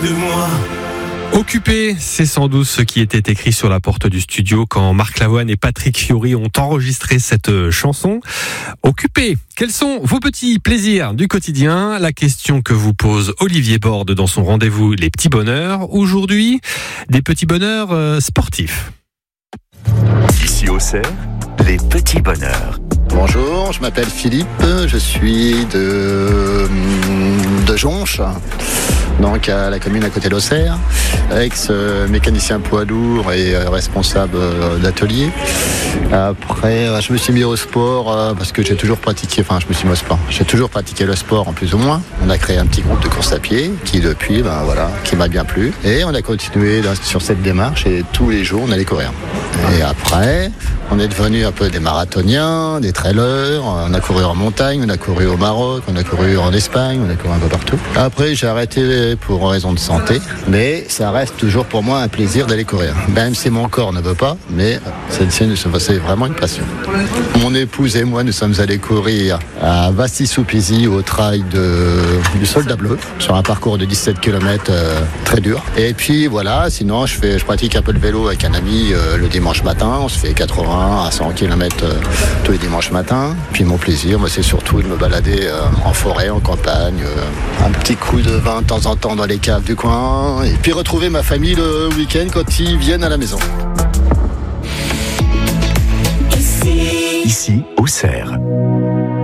de moi. Occupé, c'est sans doute ce qui était écrit sur la porte du studio quand Marc Lavoine et Patrick Fiori ont enregistré cette chanson. Occupé, quels sont vos petits plaisirs du quotidien? La question que vous pose Olivier Borde dans son rendez-vous Les Petits Bonheurs. Aujourd'hui, des petits bonheurs sportifs. Ici Auxerre, Les Petits Bonheurs. Bonjour, je m'appelle Philippe, je suis de Jonche, donc à la commune à côté d'Auxerre, ex-mécanicien poids lourd et responsable d'atelier. Après, je me suis mis au sport parce que j'ai toujours pratiqué le sport en plus ou moins. On a créé un petit groupe de course à pied qui depuis, qui m'a bien plu. Et on a continué sur cette démarche et tous les jours on allait courir. Et après, on est devenu un peu des marathoniens, des trailers, on a couru en montagne, on a couru au Maroc, on a couru en Espagne, on a couru un peu partout. Après, j'ai arrêté pour raison de santé, mais ça reste toujours pour moi un plaisir d'aller courir. Même si mon corps ne veut pas, mais c'est vraiment une passion. Mon épouse et moi, nous sommes allés courir à Vasty-sous-Pizy au trail du Soldat Bleu, sur un parcours de 17 km très dur. Et puis voilà, sinon je pratique un peu le vélo avec un ami le dimanche matin, on se fait 80 à 100 km tous les dimanches matins. Puis mon plaisir, c'est surtout de me balader en forêt, en campagne, un petit coup de vin de temps en temps dans les caves du coin, et puis retrouver ma famille le week-end quand ils viennent à la maison. Ici Auxerre.